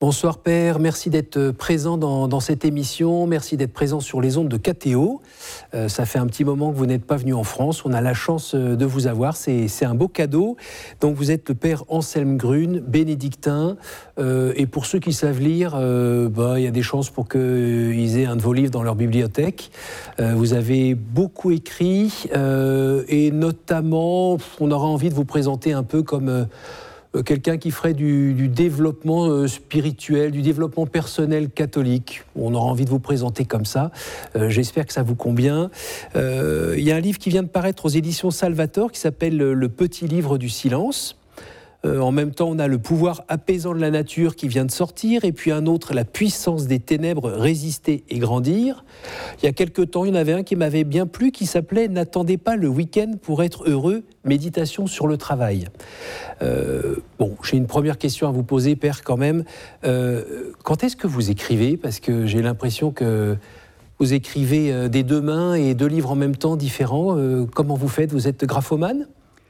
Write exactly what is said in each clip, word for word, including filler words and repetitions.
Bonsoir Père, merci d'être présent dans, dans cette émission, merci d'être présent sur les ondes de K T O. Euh, ça fait un petit moment que vous n'êtes pas venu en France, on a la chance de vous avoir, c'est, c'est un beau cadeau. Donc vous êtes le Père Anselme Grune, bénédictin, euh, et pour ceux qui savent lire, euh, bah, il y a des chances pour qu'ils aient un de vos livres dans leur bibliothèque. Euh, vous avez beaucoup écrit, euh, et notamment, on aura envie de vous présenter un peu comme... Euh, quelqu'un qui ferait du, du développement spirituel, du développement personnel catholique. On aura envie de vous présenter comme ça. Euh, j'espère que ça vous convient. Euh, il y a un livre qui vient de paraître aux éditions Salvator qui s'appelle « Le petit livre du silence ». Euh, en même temps, on a le pouvoir apaisant de la nature qui vient de sortir, et puis un autre, la puissance des ténèbres, résister et grandir. Il y a quelque temps, il y en avait un qui m'avait bien plu, qui s'appelait « N'attendez pas le week-end pour être heureux, méditation sur le travail ». Euh, bon, j'ai une première question à vous poser, Père, quand même. Euh, quand est-ce que vous écrivez ? Parce que j'ai l'impression que vous écrivez des deux mains et deux livres en même temps différents. Euh, comment vous faites ? Vous êtes graphomane ?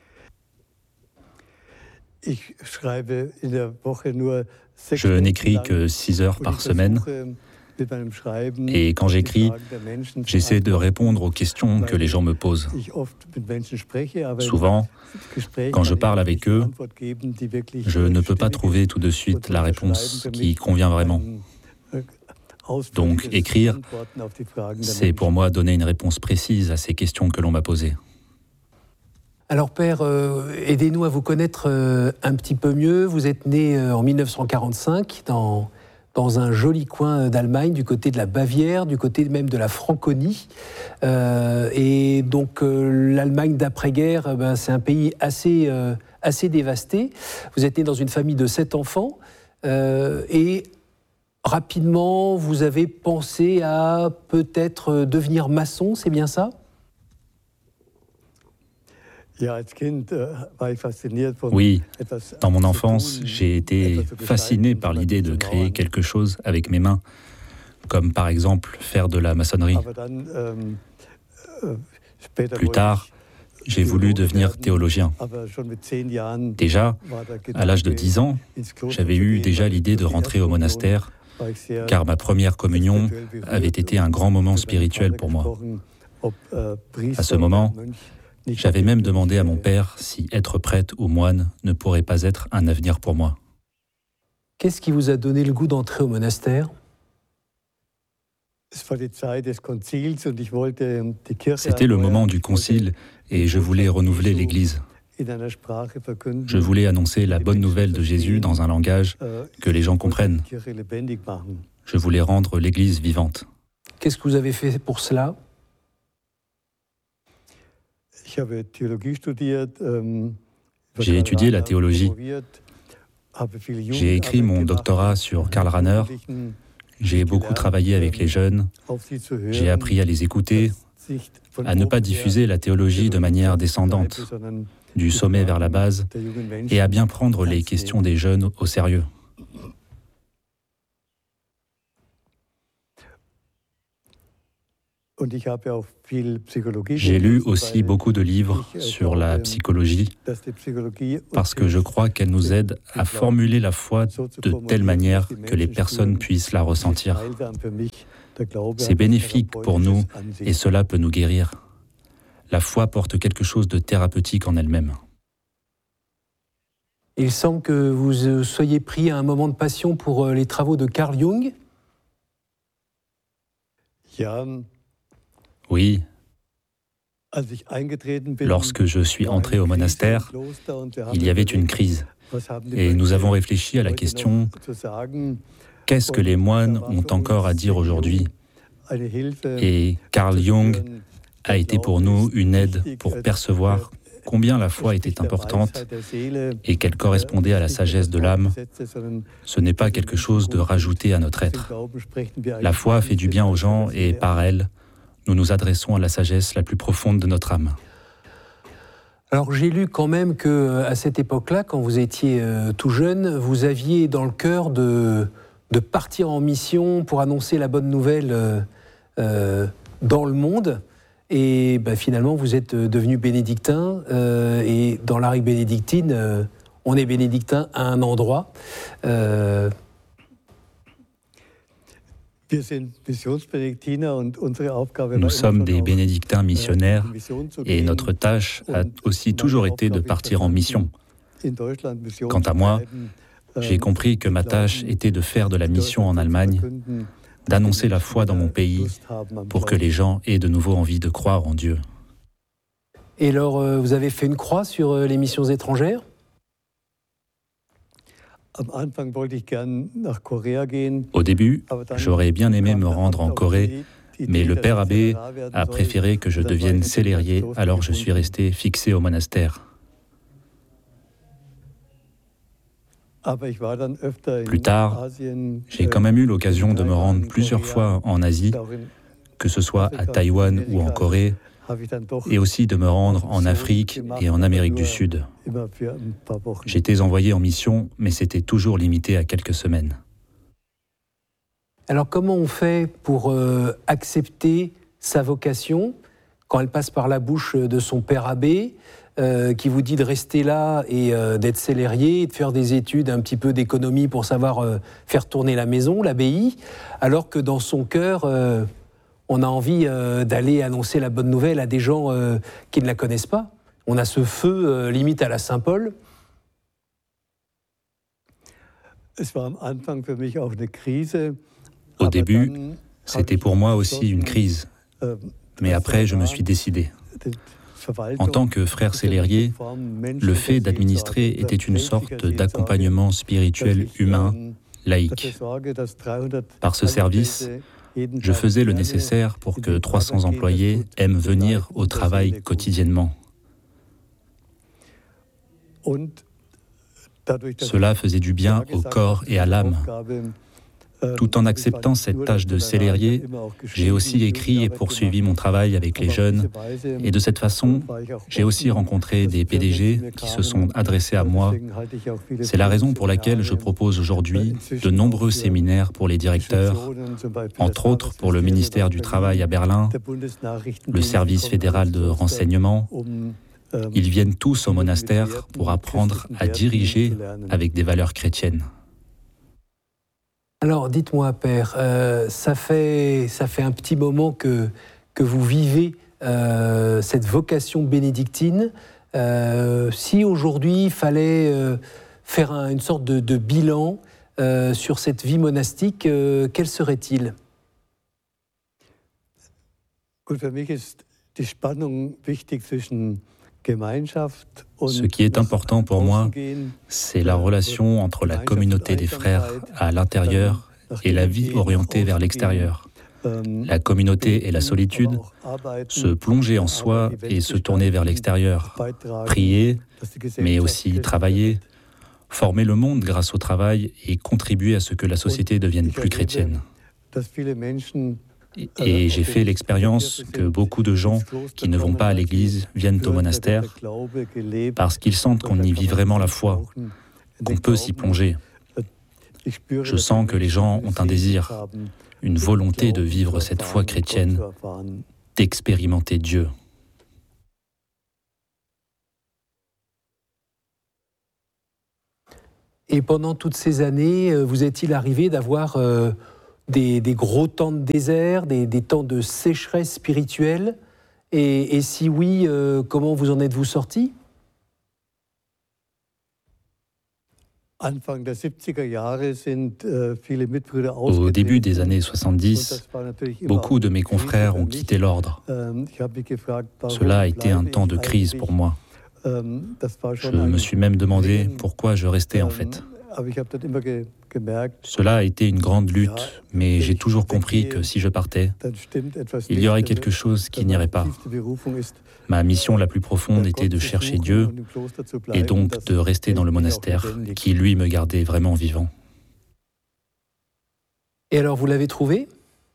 Je n'écris que six heures par semaine et quand j'écris, j'essaie de répondre aux questions que les gens me posent. Souvent, quand je parle avec eux, je ne peux pas trouver tout de suite la réponse qui convient vraiment. Donc écrire, c'est pour moi donner une réponse précise à ces questions que l'on m'a posées. Alors Père, euh, aidez-nous à vous connaître euh, un petit peu mieux. Vous êtes né euh, en dix-neuf cent quarante-cinq dans, dans un joli coin d'Allemagne, du côté de la Bavière, du côté même de la Franconie. Euh, et donc euh, l'Allemagne d'après-guerre, euh, ben, c'est un pays assez, euh, assez dévasté. Vous êtes né dans une famille de sept enfants euh, et rapidement vous avez pensé à peut-être devenir maçon, c'est bien ça ? Oui, dans mon enfance, j'ai été fasciné par l'idée de créer quelque chose avec mes mains, comme par exemple faire de la maçonnerie. Plus tard, j'ai voulu devenir théologien. Déjà, à l'âge de dix ans, j'avais eu déjà l'idée de rentrer au monastère, car ma première communion avait été un grand moment spirituel pour moi. À ce moment, j'avais même demandé à mon père si être prêtre ou moine ne pourrait pas être un avenir pour moi. Qu'est-ce qui vous a donné le goût d'entrer au monastère ? C'était le moment du concile et je voulais renouveler l'Église. Je voulais annoncer la bonne nouvelle de Jésus dans un langage que les gens comprennent. Je voulais rendre l'Église vivante. Qu'est-ce que vous avez fait pour cela ? J'ai étudié la théologie. J'ai écrit mon doctorat sur Karl Rahner. J'ai beaucoup travaillé avec les jeunes. J'ai appris à les écouter, à ne pas diffuser la théologie de manière descendante, du sommet vers la base, et à bien prendre les questions des jeunes au sérieux. J'ai lu aussi beaucoup de livres sur la psychologie parce que je crois qu'elle nous aide à formuler la foi de telle manière que les personnes puissent la ressentir. C'est bénéfique pour nous et cela peut nous guérir. La foi porte quelque chose de thérapeutique en elle-même. Il semble que vous soyez pris à un moment de passion pour les travaux de Carl Jung. Oui. Lorsque je suis entré au monastère, il y avait une crise. Et nous avons réfléchi à la question « Qu'est-ce que les moines ont encore à dire aujourd'hui ?» Et Carl Jung a été pour nous une aide pour percevoir combien la foi était importante et qu'elle correspondait à la sagesse de l'âme. Ce n'est pas quelque chose de rajouté à notre être. La foi fait du bien aux gens et par elle, nous nous adressons à la sagesse la plus profonde de notre âme. Alors j'ai lu quand même qu'à cette époque-là, quand vous étiez euh, tout jeune, vous aviez dans le cœur de, de partir en mission pour annoncer la bonne nouvelle euh, euh, dans le monde. Et ben, finalement, vous êtes devenu bénédictin. Euh, et dans la règle bénédictine, euh, on est bénédictin à un endroit. Euh, Nous sommes des bénédictins missionnaires et notre tâche a aussi toujours été de partir en mission. Quant à moi, j'ai compris que ma tâche était de faire de la mission en Allemagne, d'annoncer la foi dans mon pays pour que les gens aient de nouveau envie de croire en Dieu. Et alors, euh, vous avez fait une croix sur euh, les missions étrangères ? Au début, j'aurais bien aimé me rendre en Corée, mais le père abbé a préféré que je devienne célérier, alors je suis resté fixé au monastère. Plus tard, j'ai quand même eu l'occasion de me rendre plusieurs fois en Asie, que ce soit à Taïwan ou en Corée, et aussi de me rendre en Afrique et en Amérique du Sud. J'étais envoyé en mission, mais c'était toujours limité à quelques semaines. Alors comment on fait pour euh, accepter sa vocation quand elle passe par la bouche de son père abbé, euh, qui vous dit de rester là et euh, d'être célérier, de faire des études, un petit peu d'économie pour savoir euh, faire tourner la maison, l'abbaye, alors que dans son cœur, euh, on a envie euh, d'aller annoncer la bonne nouvelle à des gens euh, qui ne la connaissent pas. On a ce feu euh, limite à la Saint-Paul. Au début, c'était pour moi aussi une crise. Mais après, je me suis décidé. En tant que frère célérier, le fait d'administrer était une sorte d'accompagnement spirituel humain, laïque. Par ce service, je faisais le nécessaire pour que trois cents employés aiment venir au travail quotidiennement. Cela faisait du bien au corps et à l'âme. Tout en acceptant cette tâche de célérier, j'ai aussi écrit et poursuivi mon travail avec les jeunes. Et de cette façon, j'ai aussi rencontré des P D G qui se sont adressés à moi. C'est la raison pour laquelle je propose aujourd'hui de nombreux séminaires pour les directeurs, entre autres pour le ministère du Travail à Berlin, le service fédéral de renseignement. Ils viennent tous au monastère pour apprendre à diriger avec des valeurs chrétiennes. Alors, dites-moi, Père, euh, ça fait, ça fait un petit moment que, que vous vivez euh, cette vocation bénédictine. Euh, si aujourd'hui, il fallait euh, faire un, une sorte de, de bilan euh, sur cette vie monastique, euh, quel serait-il ? Ce qui est important pour moi, c'est la relation entre la communauté des frères à l'intérieur et la vie orientée vers l'extérieur. La communauté et la solitude, se plonger en soi et se tourner vers l'extérieur, prier, mais aussi travailler, former le monde grâce au travail et contribuer à ce que la société devienne plus chrétienne. Et j'ai fait l'expérience que beaucoup de gens qui ne vont pas à l'église viennent au monastère parce qu'ils sentent qu'on y vit vraiment la foi, qu'on peut s'y plonger. Je sens que les gens ont un désir, une volonté de vivre cette foi chrétienne, d'expérimenter Dieu. Et pendant toutes ces années, vous est-il arrivé d'avoir euh, des, des gros temps de désert, des, des temps de sécheresse spirituelle ? Et, et si oui, euh, comment vous en êtes-vous sorti ? Au début des années soixante-dix, beaucoup de mes confrères ont quitté l'ordre. Cela a été un temps de crise pour moi. Je me suis même demandé pourquoi je restais en fait. Cela a été une grande lutte, mais j'ai toujours compris que si je partais, il y aurait quelque chose qui n'irait pas. Ma mission la plus profonde était de chercher Dieu et donc de rester dans le monastère qui, lui, me gardait vraiment vivant. Et alors, vous l'avez trouvé ?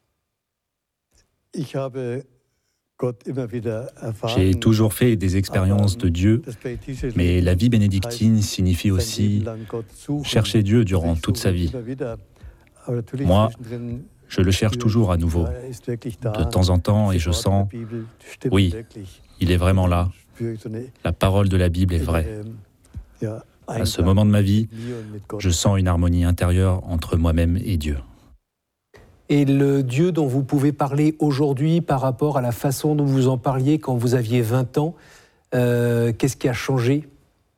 J'ai toujours fait des expériences de Dieu, mais la vie bénédictine signifie aussi chercher Dieu durant toute sa vie. Moi, je le cherche toujours à nouveau, de temps en temps, et je sens, oui, il est vraiment là. La parole de la Bible est vraie. À ce moment de ma vie, je sens une harmonie intérieure entre moi-même et Dieu. et le Dieu dont vous pouvez parler aujourd'hui par rapport à la façon dont vous en parliez quand vous aviez vingt ans, euh, qu'est-ce qui a changé ?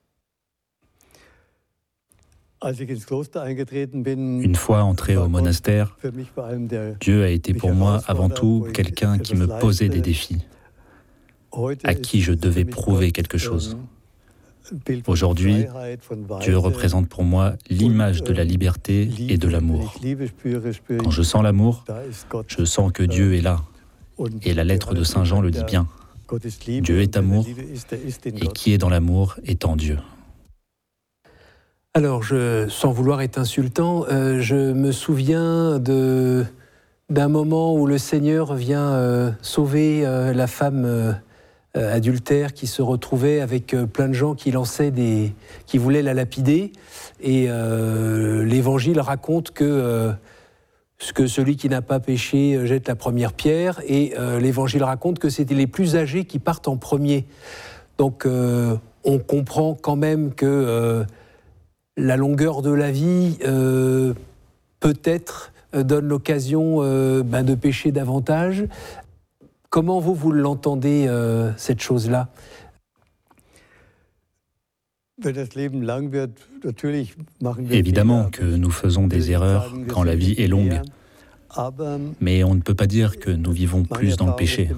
Une fois entré au monastère, Dieu a été pour moi avant tout quelqu'un qui me posait des défis, à qui je devais prouver quelque chose. Aujourd'hui, Dieu représente pour moi l'image de la liberté et de l'amour. Quand je sens l'amour, je sens que Dieu est là. Et la lettre de Saint Jean le dit bien. Dieu est amour, et qui est dans l'amour est en Dieu. Alors, je, sans vouloir être insultant, euh, je me souviens de, d'un moment où le Seigneur vient euh, sauver euh, la femme euh, adultère qui se retrouvait avec euh, plein de gens qui lançaient des, qui voulaient la lapider. Et euh, l'Évangile raconte que, euh, que celui qui n'a pas péché jette la première pierre. Et euh, l'Évangile raconte que c'était les plus âgés qui partent en premier. Donc, euh, on comprend quand même que euh, la longueur de la vie, euh, peut-être, euh, donne l'occasion euh, ben, de pécher davantage. Comment vous, vous l'entendez, euh, cette chose-là ? Évidemment que nous faisons des erreurs quand la vie est longue, mais on ne peut pas dire que nous vivons plus dans le péché.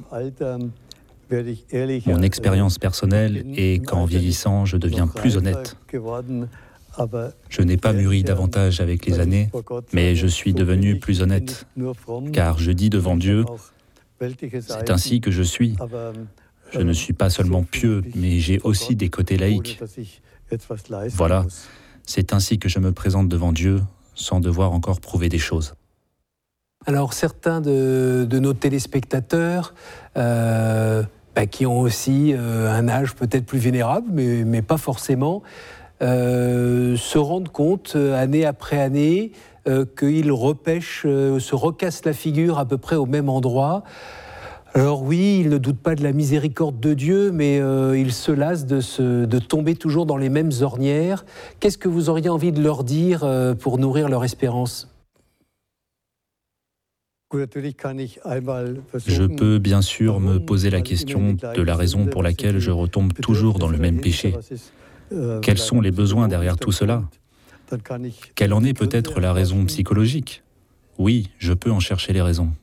Mon expérience personnelle est qu'en vieillissant, je deviens plus honnête. Je n'ai pas mûri davantage avec les années, mais je suis devenu plus honnête, car je dis devant Dieu, c'est ainsi que je suis. Je ne suis pas seulement pieux, mais j'ai aussi des côtés laïques. Voilà, c'est ainsi que je me présente devant Dieu, sans devoir encore prouver des choses. Alors, certains de, de nos téléspectateurs, euh, bah, qui ont aussi euh, un âge peut-être plus vénérable, mais, mais pas forcément, euh, se rendent compte, euh, année après année, euh, qu'ils repêchent, euh, se recassent la figure à peu près au même endroit. Alors oui, ils ne doutent pas de la miséricorde de Dieu, mais euh, ils se lassent de, se, de tomber toujours dans les mêmes ornières. Qu'est-ce que vous auriez envie de leur dire euh, pour nourrir leur espérance ? Je peux bien sûr me poser la question de la raison pour laquelle je retombe toujours dans le même péché. Quels sont les besoins derrière tout cela ? Quelle en est peut-être la raison psychologique ? Oui, je peux en chercher les raisons.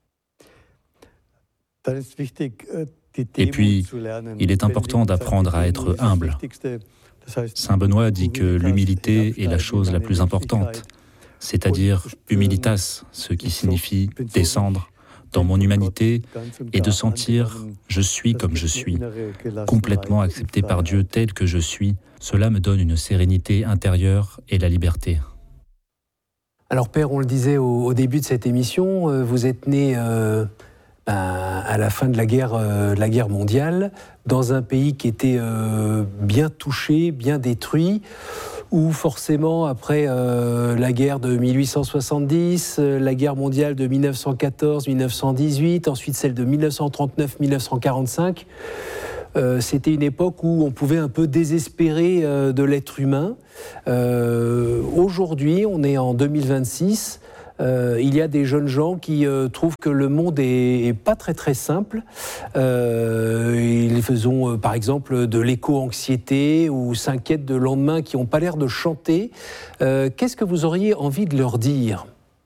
Et puis, il est important d'apprendre à être humble. Saint Benoît dit que l'humilité est la chose la plus importante, c'est-à-dire humilitas, ce qui signifie descendre dans mon humanité et de sentir « je suis comme je suis », complètement accepté par Dieu tel que je suis. Cela me donne une sérénité intérieure et la liberté. Alors Père, on le disait au, au début de cette émission, euh, vous êtes né euh, ben, à la fin de la guerre, euh, de la guerre mondiale, dans un pays qui était euh, bien touché, bien détruit, où forcément, après euh, la guerre de mille huit cent soixante-dix, euh, la guerre mondiale de mille neuf cent quatorze mille neuf cent dix-huit, ensuite celle de mille neuf cent trente-neuf mille neuf cent quarante-cinq, euh, c'était une époque où on pouvait un peu désespérer euh, de l'être humain. Euh, aujourd'hui, on est en deux mille vingt-six, Euh, il y a des jeunes gens qui euh, trouvent que le monde est, est pas très très simple. Euh, ils font euh, par exemple de l'éco-anxiété ou s'inquiètent de lendemains qui n'ont pas l'air de chanter. Euh, qu'est-ce que vous auriez envie de leur dire ?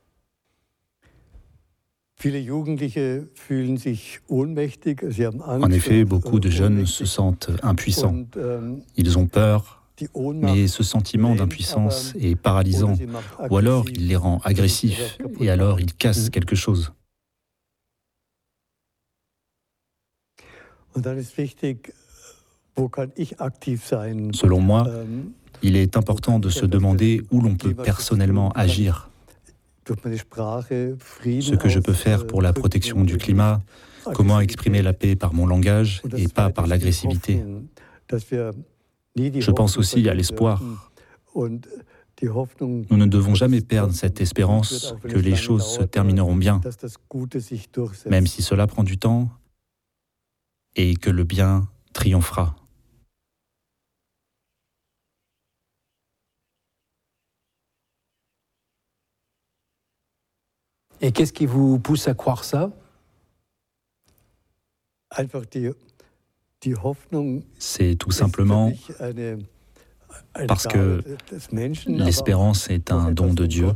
En effet, beaucoup de jeunes se sentent impuissants. Ils ont peur. Mais ce sentiment d'impuissance est paralysant, ou alors il les rend agressifs, et alors ils cassent quelque chose. Selon moi, il est important de se demander où l'on peut personnellement agir. Ce que je peux faire pour la protection du climat, comment exprimer la paix par mon langage et pas par l'agressivité. Je pense aussi à l'espoir. Nous ne devons jamais perdre cette espérance que les choses se termineront bien, même si cela prend du temps, et que le bien triomphera. Et qu'est-ce qui vous pousse à croire ça? C'est tout simplement parce que l'espérance est un don de Dieu.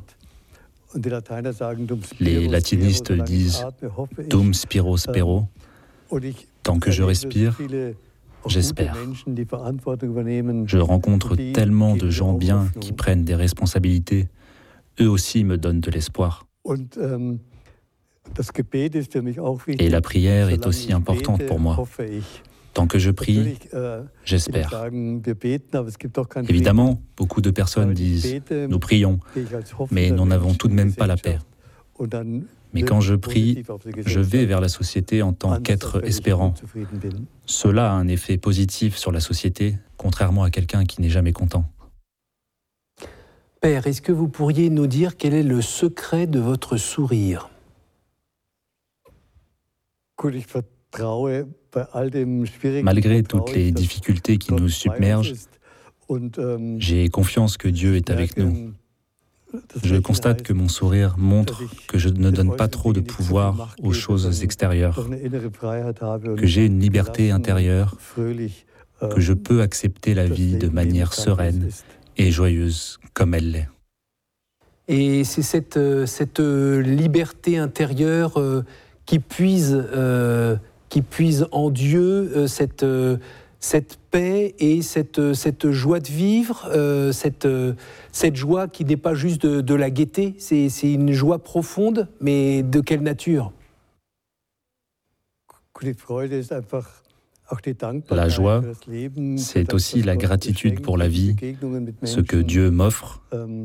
Les latinistes disent « dum spiro spero ». Tant que je respire, j'espère. Je rencontre tellement de gens bien qui prennent des responsabilités. Eux aussi me donnent de l'espoir. Et la prière est aussi importante pour moi. Tant que je prie, j'espère. Évidemment, beaucoup de personnes disent « nous prions », mais nous n'avons tout de même pas la paix. Mais quand je prie, je vais vers la société en tant qu'être espérant. Cela a un effet positif sur la société, contrairement à quelqu'un qui n'est jamais content. Père, est-ce que vous pourriez nous dire quel est le secret de votre sourire? Malgré toutes les difficultés qui nous submergent, j'ai confiance que Dieu est avec nous. Je constate que mon sourire montre que je ne donne pas trop de pouvoir aux choses extérieures, que j'ai une liberté intérieure, que je peux accepter la vie de manière sereine et joyeuse comme elle l'est. Et c'est cette, cette liberté intérieure euh, qui, puise, euh, qui puise en Dieu, euh, cette, euh, cette paix et cette, cette joie de vivre, euh, cette, cette joie qui n'est pas juste de, de la gaieté, c'est, c'est une joie profonde, mais de quelle nature? La joie, c'est aussi la gratitude pour la vie, ce que Dieu m'offre,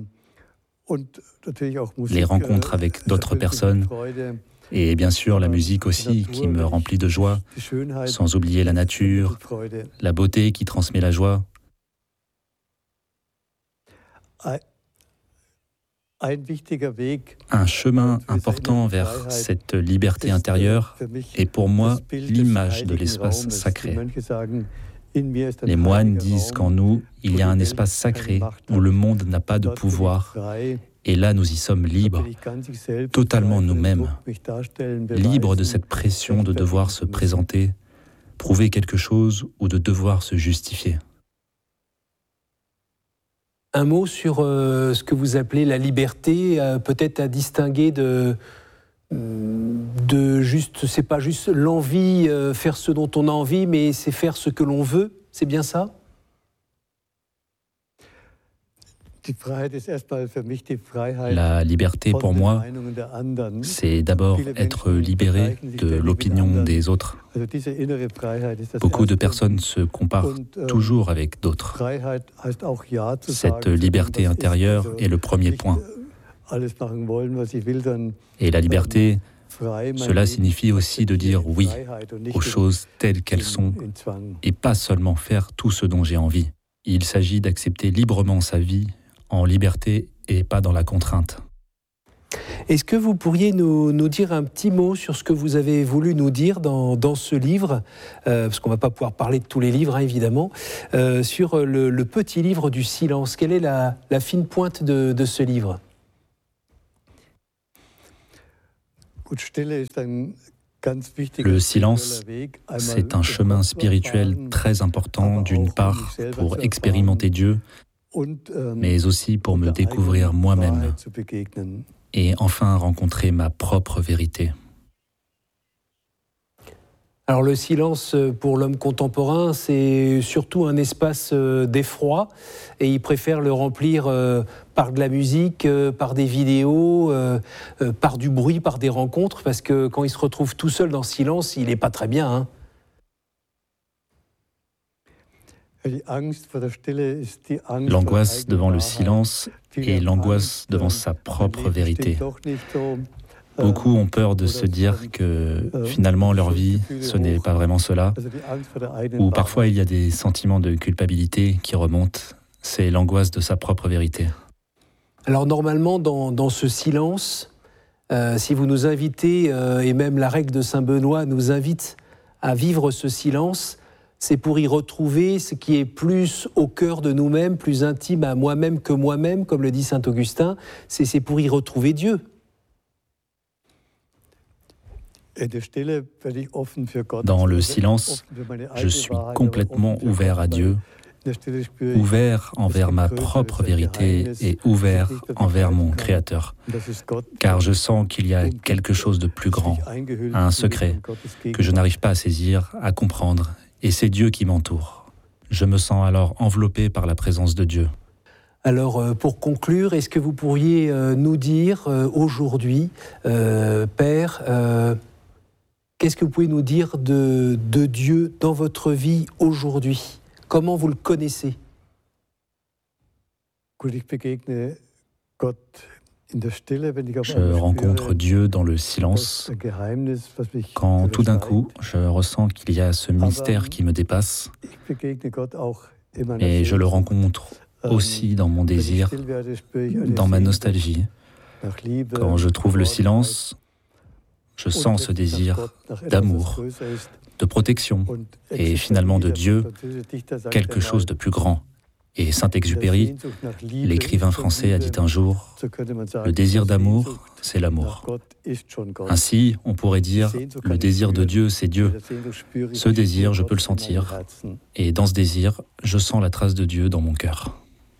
les rencontres avec d'autres personnes, et bien sûr la musique aussi qui me remplit de joie, sans oublier la nature, la beauté qui transmet la joie. Un chemin important vers cette liberté intérieure est pour moi l'image de l'espace sacré. Les moines disent qu'en nous, il y a un espace sacré où le monde n'a pas de pouvoir. Et là, nous y sommes libres, totalement nous-mêmes, libres de cette pression de devoir se présenter, prouver quelque chose ou de devoir se justifier. Un mot sur euh, ce que vous appelez la liberté, euh, peut-être à distinguer de, de juste, c'est pas juste l'envie, euh, faire ce dont on a envie, mais c'est faire ce que l'on veut, c'est bien ça? La liberté pour moi, c'est d'abord être libéré de l'opinion des autres. Beaucoup de personnes se comparent toujours avec d'autres. Cette liberté intérieure est le premier point. Et la liberté, cela signifie aussi de dire oui aux choses telles qu'elles sont et pas seulement faire tout ce dont j'ai envie. Il s'agit d'accepter librement sa vie en liberté et pas dans la contrainte. Est-ce que vous pourriez nous, nous dire un petit mot sur ce que vous avez voulu nous dire dans, dans ce livre, euh, parce qu'on ne va pas pouvoir parler de tous les livres, hein, évidemment, euh, sur le, le petit livre du silence. Quelle est la, la fine pointe de, de ce livre? Le silence, c'est un chemin spirituel très important, d'une part pour expérimenter Dieu, mais aussi pour me découvrir moi-même et enfin rencontrer ma propre vérité. Alors le silence pour l'homme contemporain, c'est surtout un espace d'effroi et il préfère le remplir par de la musique, par des vidéos, par du bruit, par des rencontres, parce que quand il se retrouve tout seul dans le silence, il n'est pas très bien, hein. L'angoisse devant le silence et l'angoisse devant sa propre vérité. Beaucoup ont peur de se dire que finalement leur vie, ce n'est pas vraiment cela. Ou parfois il y a des sentiments de culpabilité qui remontent. C'est l'angoisse de sa propre vérité. Alors normalement, dans, dans ce silence, euh, si vous nous invitez, euh, et même la règle de Saint Benoît nous invite à vivre ce silence, c'est pour y retrouver ce qui est plus au cœur de nous-mêmes, plus intime à moi-même que moi-même, comme le dit saint Augustin, c'est, c'est pour y retrouver Dieu. Dans le silence, je suis complètement ouvert à Dieu, ouvert envers ma propre vérité et ouvert envers mon Créateur, car je sens qu'il y a quelque chose de plus grand, un secret que je n'arrive pas à saisir, à comprendre, et c'est Dieu qui m'entoure. Je me sens alors enveloppé par la présence de Dieu. Alors, pour conclure, est-ce que vous pourriez nous dire aujourd'hui, euh, Père, euh, qu'est-ce que vous pouvez nous dire de, de Dieu dans votre vie aujourd'hui ? Comment vous le connaissez ? Je rencontre Dieu dans le silence, quand tout d'un coup, je ressens qu'il y a ce mystère qui me dépasse, et je le rencontre aussi dans mon désir, dans ma nostalgie. Quand je trouve le silence, je sens ce désir d'amour, de protection et finalement de Dieu, quelque chose de plus grand. Et Saint-Exupéry, l'écrivain français, a dit un jour « Le désir d'amour, c'est l'amour ». Ainsi, on pourrait dire « Le désir de Dieu, c'est Dieu ». Ce désir, je peux le sentir. Et dans ce désir, je sens la trace de Dieu dans mon cœur.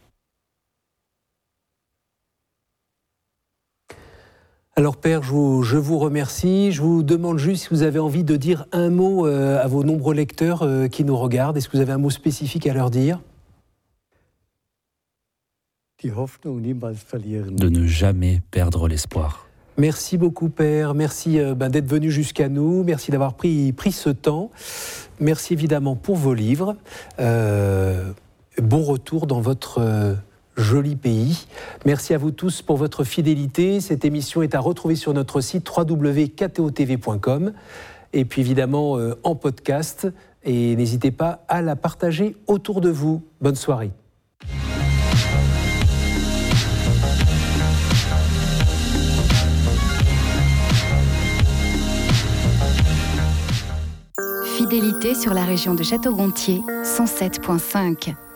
Alors Père, je vous, je vous remercie. Je vous demande juste si vous avez envie de dire un mot euh, à vos nombreux lecteurs euh, qui nous regardent. Est-ce que vous avez un mot spécifique à leur dire ? De ne jamais perdre l'espoir. Merci beaucoup Père, merci euh, ben, d'être venu jusqu'à nous, merci d'avoir pris, pris ce temps. Merci évidemment pour vos livres. Euh, bon retour dans votre... Euh, joli pays. Merci à vous tous pour votre fidélité. Cette émission est à retrouver sur notre site w w w point k t o t v point com et puis évidemment euh, en podcast. Et n'hésitez pas à la partager autour de vous. Bonne soirée. Fidélité sur la région de Château-Gontier, cent sept virgule cinq.